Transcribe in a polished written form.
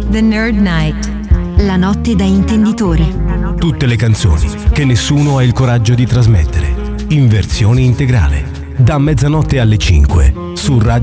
The Nerd Night. La notte da intenditori. Tutte le canzoni che nessuno ha il coraggio di trasmettere, in versione integrale, da mezzanotte alle 5 su Radio